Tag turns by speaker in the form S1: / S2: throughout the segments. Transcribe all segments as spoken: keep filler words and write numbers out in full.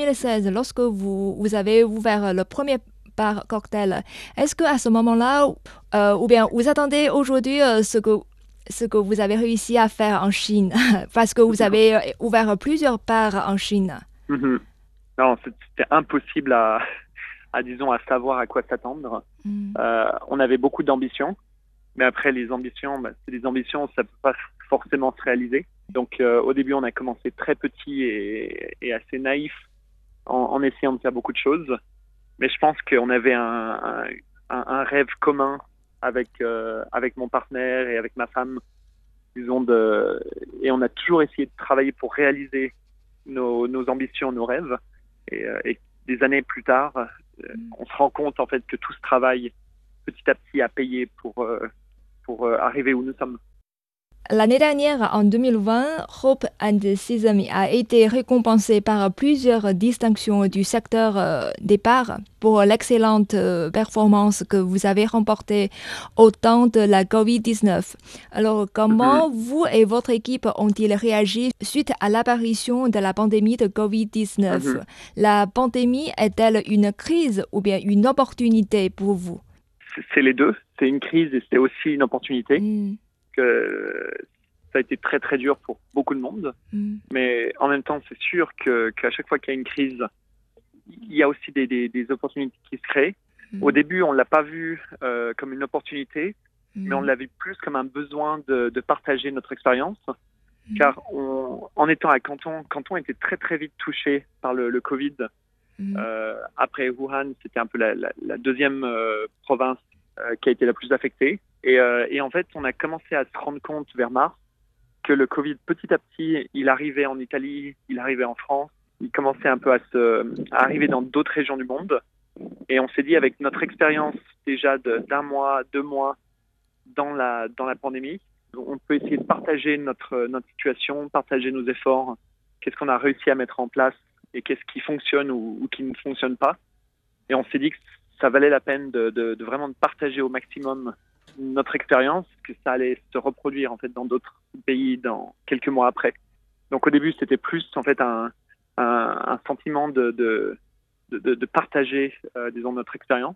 S1: mille seize, lorsque vous, vous avez ouvert le premier bar cocktail, est-ce qu'à ce moment-là, euh, ou bien vous attendez aujourd'hui euh, ce que ce que vous avez réussi à faire en Chine, parce que vous avez ouvert plusieurs bars en Chine?
S2: Mhm. Non, c'était impossible à, à, disons, à savoir à quoi s'attendre.
S1: Mm.
S2: Euh, on avait beaucoup d'ambitions, mais après, les ambitions, bah, c'est des ambitions, ça ne peut pas forcément se réaliser. Donc, euh, au début, on a commencé très petit et, et assez naïf en, en essayant de faire beaucoup de choses. Mais je pense qu'on avait un, un, un rêve commun avec, euh, avec mon partenaire et avec ma femme, disons, de, et on a toujours essayé de travailler pour réaliser nos, nos ambitions, nos rêves. Et, euh, et des années plus tard, euh, on se rend compte en fait que tout ce travail, petit à petit, a payé pour, euh, pour euh, arriver où nous sommes.
S1: L'année dernière, en deux mille vingt, Hope and Sesame a été récompensé par plusieurs distinctions du secteur euh, des bars pour l'excellente euh, performance que vous avez remportée au temps de la covid dix-neuf. Alors, comment
S2: Mm-hmm.
S1: vous et votre équipe ont-ils réagi suite à l'apparition de la pandémie de covid dix-neuf?
S2: Mm-hmm.
S1: La pandémie est-elle une crise ou bien une opportunité pour vous?
S2: C'est les deux. C'est une crise et c'est aussi une opportunité.
S1: Mm.
S2: Que ça a été très très dur pour beaucoup de monde,
S1: Mm.
S2: mais en même temps c'est sûr que qu'à chaque fois qu'il y a une crise, il y a aussi des, des, des opportunités qui se créent.
S1: Mm.
S2: Au début on l'a pas vu euh, comme une opportunité,
S1: Mm.
S2: mais on l'a vu plus comme un besoin de, de partager notre expérience,
S1: Mm.
S2: car on, en étant à Canton, Canton était très très vite touché par le, le Covid.
S1: Mm.
S2: Euh, après Wuhan, c'était un peu la, la, la deuxième euh, province euh, qui a été la plus affectée. Et, euh, et en fait, on a commencé à se rendre compte vers mars que le Covid, petit à petit, il arrivait en Italie, il arrivait en France, il commençait un peu à, se, à arriver dans d'autres régions du monde. Et on s'est dit, avec notre expérience déjà de, d'un mois, deux mois dans la, dans la pandémie, on peut essayer de partager notre, notre situation, partager nos efforts, qu'est-ce qu'on a réussi à mettre en place et qu'est-ce qui fonctionne ou, ou qui ne fonctionne pas. Et on s'est dit que ça valait la peine de, de, de vraiment partager au maximum notre expérience, que ça allait se reproduire en fait dans d'autres pays dans quelques mois après. Donc au début c'était plus en fait un, un, un sentiment de, de, de, de partager euh, disons notre expérience.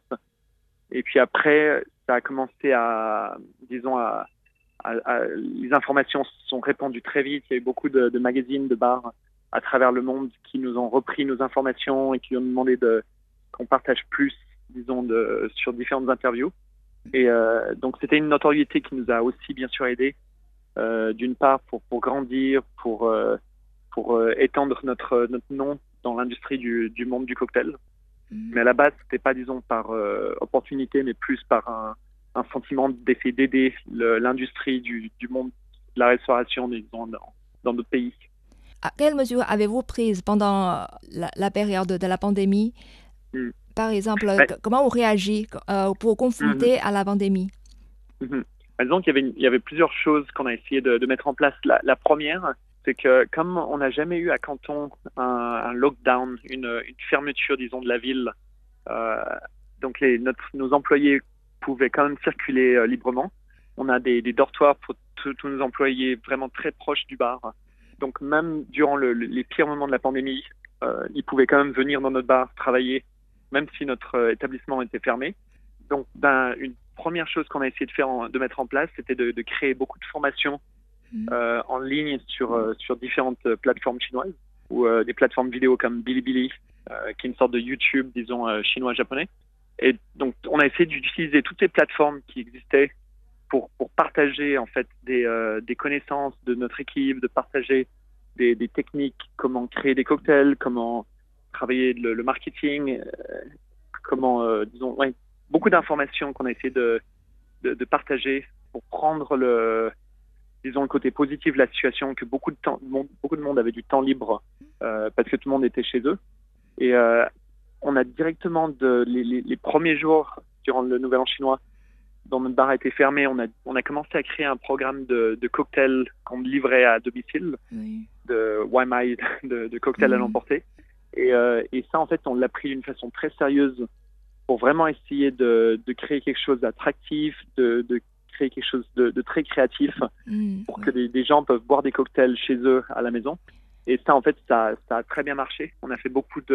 S2: Et puis après ça a commencé à disons à, à, à les informations se sont répandues très vite. Il y a eu beaucoup de, de magazines, de bars à travers le monde qui nous ont repris nos informations et qui nous ont demandé de qu'on partage plus disons de sur différentes interviews. Et euh, donc c'était une notoriété qui nous a aussi bien sûr aidé, euh, d'une part pour, pour grandir, pour, euh, pour euh, étendre notre, notre nom dans l'industrie du, du monde du cocktail. Mmh. Mais à la base, c'était pas disons par euh, opportunité, mais plus par un, un sentiment d'essayer d'aider le, l'industrie du, du monde de la restauration disons, dans, dans notre pays.
S1: À quelles mesures avez-vous prises pendant la, la période de la pandémie? Mmh. Par exemple, ouais. Comment vous réagissez euh, pour confronter mmh. à la pandémie?
S2: Mmh. Disons qu'il y avait, il y avait plusieurs choses qu'on a essayé de, de mettre en place. La, la première, c'est que comme on n'a jamais eu à Canton un, un lockdown, une, une fermeture, disons, de la ville, euh, donc les, notre, nos employés pouvaient quand même circuler euh, librement. On a des, des dortoirs pour tous nos employés vraiment très proches du bar. Donc même durant le, le, les pires moments de la pandémie, euh, ils pouvaient quand même venir dans notre bar travailler, même si notre euh, établissement était fermé. Donc, ben, une première chose qu'on a essayé de faire, en, de mettre en place, c'était de, de créer beaucoup de formations mmh. euh, en ligne sur, euh, sur différentes plateformes chinoises ou euh, des plateformes vidéo comme Bilibili, euh, qui est une sorte de YouTube, disons, euh, chinois-japonais. Et donc, on a essayé d'utiliser toutes ces plateformes qui existaient pour, pour partager, en fait, des, euh, des connaissances de notre équipe, de partager des, des techniques, comment créer des cocktails, comment travailler le, le marketing, euh, comment, euh, disons, ouais, beaucoup d'informations qu'on a essayé de, de, de partager pour prendre le, disons, le côté positif de la situation, que beaucoup de temps, beaucoup de monde avait du temps libre euh, parce que tout le monde était chez eux. Et euh, on a directement, de, les, les, les premiers jours durant le Nouvel An chinois, dont notre bar a été fermé, on a, on a commencé à créer un programme de, de cocktails qu'on livrait à domicile, oui. de Waimai, de, de cocktails mmh. à l'emporter. Et, euh, et ça, en fait, on l'a pris d'une façon très sérieuse pour vraiment essayer de, de créer quelque chose d'attractif, de, de créer quelque chose de, de très créatif, mmh, pour oui. que des, des gens peuvent boire des cocktails chez eux à la maison. Et ça, en fait, ça, ça a très bien marché. On a fait beaucoup de